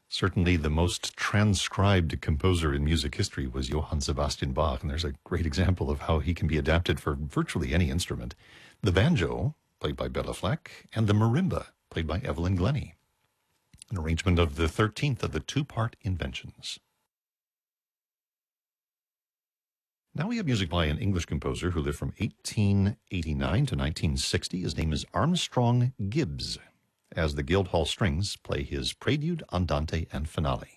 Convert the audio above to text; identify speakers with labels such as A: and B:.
A: Certainly the most transcribed composer in music history was Johann Sebastian Bach, and there's a great example of how he can be adapted for virtually any instrument. The banjo, played by Bela Fleck, and the marimba, played by Evelyn Glennie. An arrangement of the 13th of the two-part Inventions. Now we have music by an English composer who lived from 1889 to 1960. His name is Armstrong Gibbs, as the Guildhall Strings play his Prelude, Andante, and Finale.